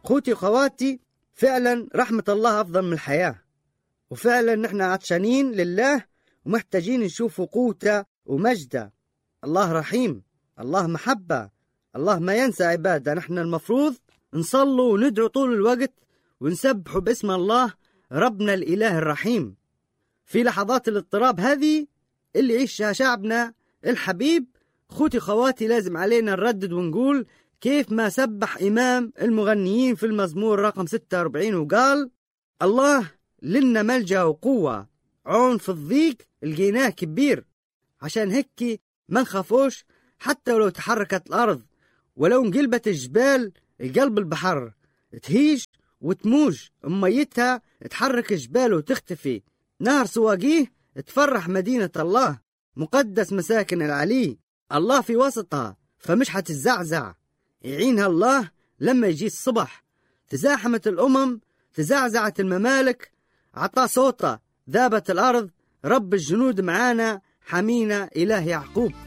خوتي وخواتي، فعلا رحمة الله أفضل من الحياة، وفعلا نحن عطشانين لله ومحتاجين نشوف قوته ومجده. الله رحيم، الله محبة، الله ما ينسى عباده. نحن المفروض نصلوا وندعو طول الوقت ونسبحوا باسم الله ربنا الإله الرحيم. في لحظات الاضطراب هذه اللي يعيشها شعبنا الحبيب، خوتي خواتي، لازم علينا نردد ونقول كيف ما سبح إمام المغنيين في المزمور رقم 46 وقال: الله لنا ملجأ وقوة، عون في الضيق لقيناه كبير. عشان هيك ما نخافوش حتى ولو تحركت الأرض، ولو انقلبت الجبال قلب البحر، تهيج وتموج ميتها، تحرك جبال وتختفي. نهر سواقيه تفرح مدينة الله، مقدس مساكن العلي، الله في وسطها فمش حتزعزع. يعينها الله لما يجي الصبح، تزاحمت الأمم، تزعزعت الممالك، عطى صوته ذابت الأرض، رب الجنود معانا، حمينا إله يعقوب.